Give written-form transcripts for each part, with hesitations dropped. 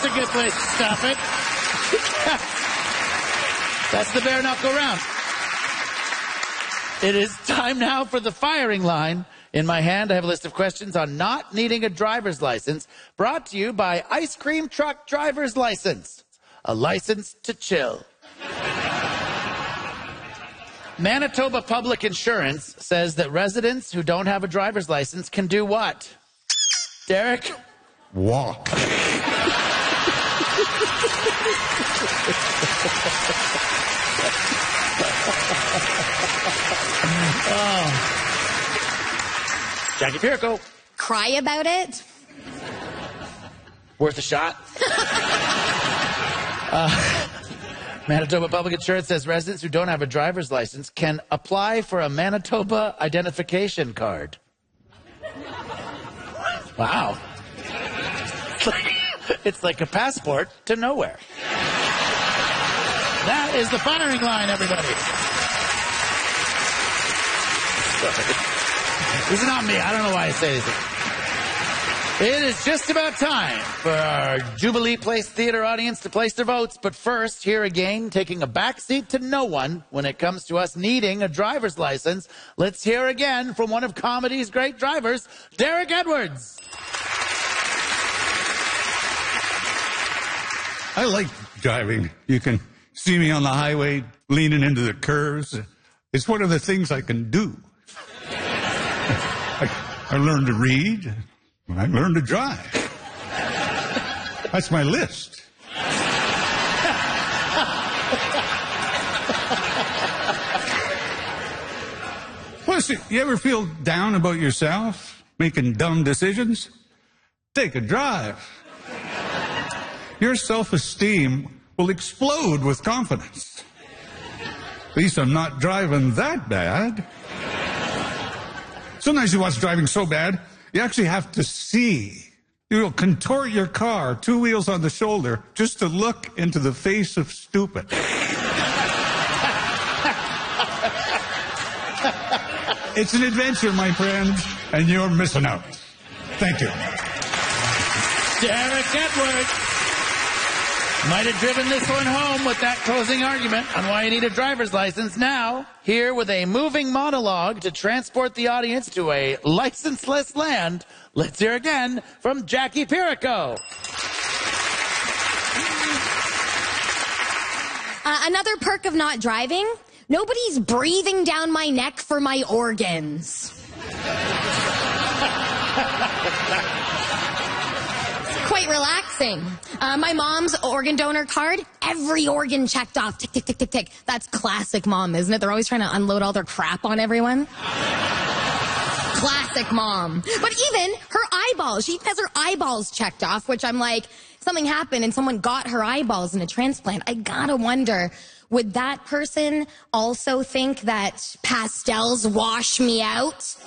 a good place to stop it. That's the bare knuckle round. It is time now for the firing line. In my hand, I have a list of questions on not needing a driver's license, brought to you by Ice Cream Truck Driver's License. A license to chill. Manitoba Public Insurance says that residents who don't have a driver's license can do what? Derek? Walk. Oh. Jackie Pirco. Cry about it? Worth a shot. Manitoba Public Insurance says residents who don't have a driver's license can apply for a Manitoba identification card. Wow. It's like a passport to nowhere. That is the firing line, everybody. Sorry. This is not me. I don't know why I say this. It is just about time for our Jubilee Place Theater audience to place their votes. But first, here again, taking a backseat to no one when it comes to us needing a driver's license, let's hear again from one of comedy's great drivers, Derek Edwards. I like driving. You can see me on the highway leaning into the curves. It's one of the things I can do. I learned to read. I learned to drive. That's my list. Plus, you ever feel down about yourself, making dumb decisions? Take a drive. Your self-esteem will explode with confidence. At least I'm not driving that bad. Sometimes you watch driving so bad, you actually have to see. You'll contort your car, 2 wheels on the shoulder, just to look into the face of stupid. It's an adventure, my friend, and you're missing out. Thank you. Derek Edwards might have driven this one home with that closing argument on why you need a driver's license. Now, here with a moving monologue to transport the audience to a licenseless land, let's hear again from Jackie Pirco. Another perk of not driving, nobody's breathing down my neck for my organs. Quite relaxing. My mom's organ donor card, every organ checked off. Tick, tick, tick, tick, tick. That's classic mom, isn't it? They're always trying to unload all their crap on everyone. Classic mom. But even her eyeballs, she has her eyeballs checked off, which I'm like, something happened and someone got her eyeballs in a transplant. I gotta wonder, would that person also think that pastels wash me out?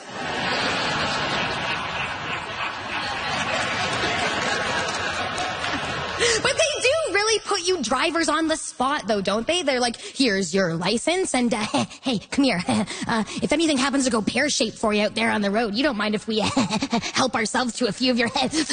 But they do really put you drivers on the spot, though, don't they? They're like, here's your license, and hey, come here. If anything happens to go pear-shaped for you out there on the road, you don't mind if we help ourselves to a few of your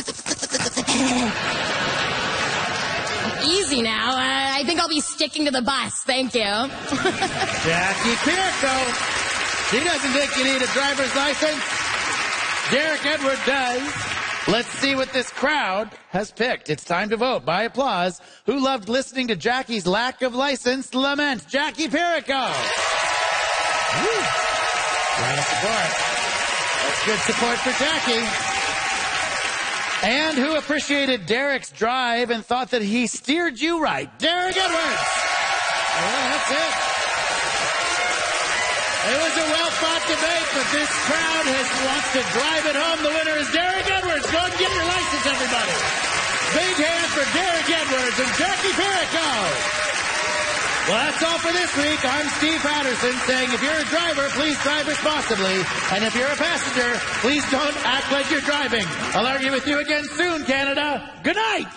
Easy now. I think I'll be sticking to the bus. Thank you. Jackie Pirco. She doesn't think you need a driver's license. Derek Edwards does. Let's see what this crowd has picked. It's time to vote by applause. Who loved listening to Jackie's lack of license lament? Jackie Pirco. Woo. A lot of support. That's good support for Jackie. And who appreciated Derek's drive and thought that he steered you right? Derek Edwards. Well, that's it. It was a well-fought debate, but this crowd wants to drive it home. The winner is Derek Edwards. Go and get your license, everybody. Big hand for Derek Edwards and Jackie Pirco. Well, that's all for this week. I'm Steve Patterson saying if you're a driver, please drive responsibly. And if you're a passenger, please don't act like you're driving. I'll argue with you again soon, Canada. Good night.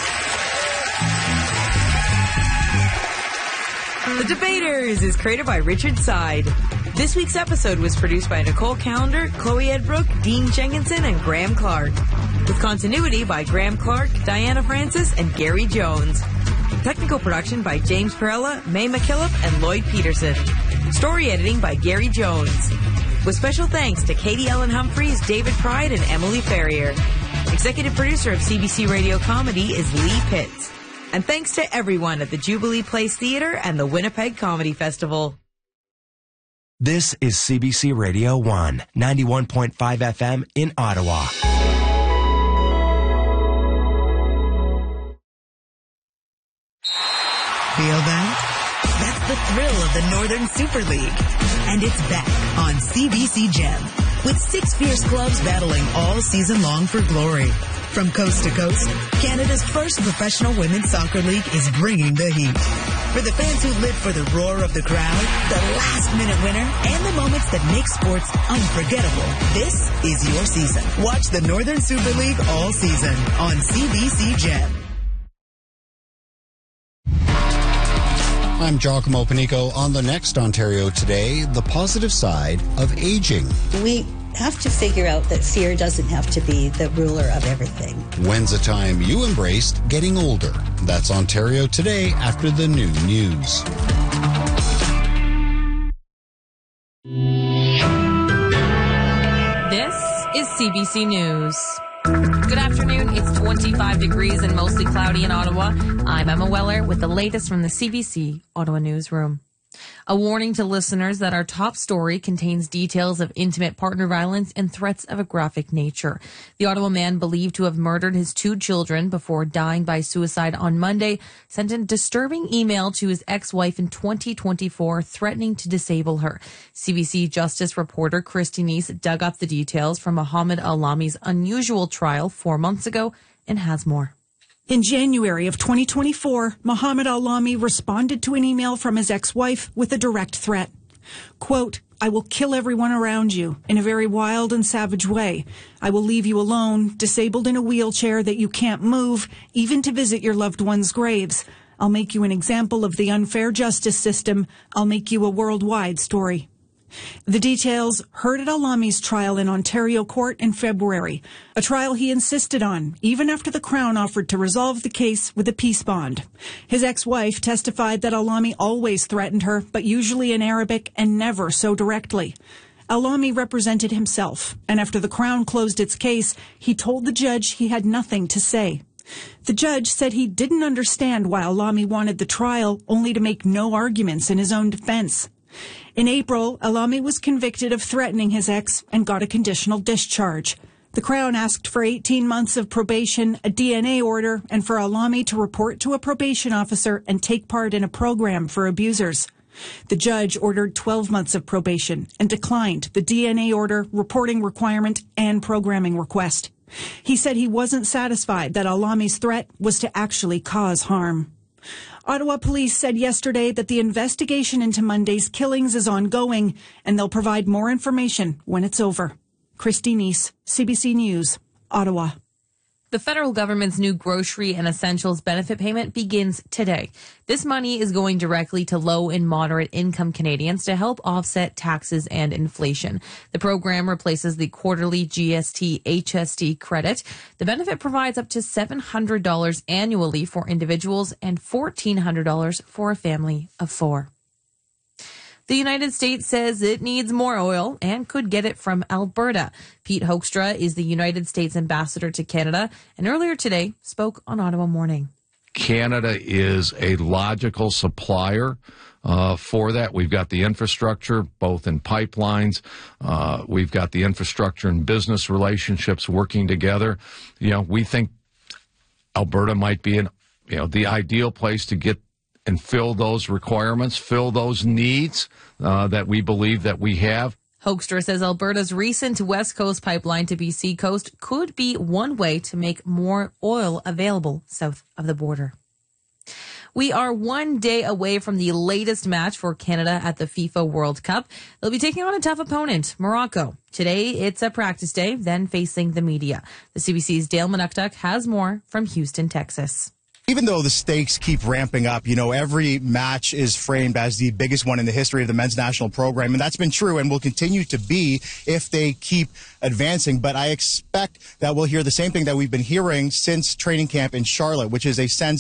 The Debaters is created by Richard Side. This week's episode was produced by Nicole Callender, Chloe Edbrook, Dean Jenkinson, and Graham Clark. With continuity by Graham Clark, Diana Francis, and Gary Jones. Technical production by James Perella, May McKillop, and Lloyd Peterson. Story editing by Gary Jones. With special thanks to Katie Ellen Humphreys, David Pride, and Emily Ferrier. Executive producer of CBC Radio Comedy is Lee Pitts. And thanks to everyone at the Jubilee Place Theatre and the Winnipeg Comedy Festival. This is CBC Radio 1, 91.5 FM in Ottawa. Feel that? That's the thrill of the Northern Super League. And it's back on CBC Gem, with 6 fierce clubs battling all season long for glory. From coast to coast, Canada's first professional women's soccer league is bringing the heat. For the fans who live for the roar of the crowd, the last-minute winner, and the moments that make sports unforgettable, this is your season. Watch the Northern Super League all season on CBC Gem. I'm Giacomo Panico on the next Ontario Today, the positive side of aging. We have to figure out that fear doesn't have to be the ruler of everything. When's a time you embraced getting older? That's Ontario Today after the noon news. This is CBC News. Good afternoon. It's 25 degrees and mostly cloudy in Ottawa. I'm Emma Weller with the latest from the CBC Ottawa newsroom. A warning to listeners that our top story contains details of intimate partner violence and threats of a graphic nature. The Ottawa man believed to have murdered his 2 children before dying by suicide on Monday sent a disturbing email to his ex-wife in 2024 threatening to disable her. CBC Justice reporter Christy Neese dug up the details from Mohammed Alami's unusual trial 4 months ago and has more. In January of 2024, Mohammed Alami responded to an email from his ex-wife with a direct threat. Quote, "I will kill everyone around you in a very wild and savage way. I will leave you alone, disabled in a wheelchair that you can't move, even to visit your loved ones' graves. I'll make you an example of the unfair justice system. I'll make you a worldwide story." The details heard at Alami's trial in Ontario court in February, a trial he insisted on, even after the Crown offered to resolve the case with a peace bond. His ex-wife testified that Alami always threatened her, but usually in Arabic and never so directly. Alami represented himself, and after the Crown closed its case, he told the judge he had nothing to say. The judge said he didn't understand why Alami wanted the trial, only to make no arguments in his own defense. In April, Alami was convicted of threatening his ex and got a conditional discharge. The Crown asked for 18 months of probation, a DNA order, and for Alami to report to a probation officer and take part in a program for abusers. The judge ordered 12 months of probation and declined the DNA order, reporting requirement, and programming request. He said he wasn't satisfied that Alami's threat was to actually cause harm. Ottawa police said yesterday that the investigation into Monday's killings is ongoing, and they'll provide more information when it's over. Christy Neese, CBC News, Ottawa. The federal government's new grocery and essentials benefit payment begins today. This money is going directly to low and moderate income Canadians to help offset taxes and inflation. The program replaces the quarterly GST HST credit. The benefit provides up to $700 annually for individuals and $1,400 for a family of 4. The United States says it needs more oil and could get it from Alberta. Pete Hoekstra is the United States ambassador to Canada and earlier today spoke on Ottawa Morning. Canada is a logical supplier for that. We've got the infrastructure, both in pipelines. We've got the infrastructure and business relationships working together. We think Alberta might be the ideal place to get and fill those requirements, fill those needs that we believe that we have. Hoekstra says Alberta's recent West Coast pipeline to BC coast could be one way to make more oil available south of the border. We are one day away from the latest match for Canada at the FIFA World Cup. They'll be taking on a tough opponent, Morocco. Today, it's a practice day, then facing the media. The CBC's Dale Manuktuk has more from Houston, Texas. even though the stakes keep ramping up, you know, every match is framed as the biggest one in the history of the men's national program. And that's been true and will continue to be if they keep advancing. But I expect that we'll hear the same thing that we've been hearing since training camp in Charlotte, which is a sense